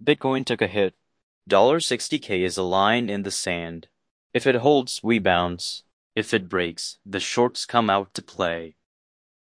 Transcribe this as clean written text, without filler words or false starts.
Bitcoin took a hit. $60K is a line in the sand. If it holds, we bounce. If it breaks, the shorts come out to play.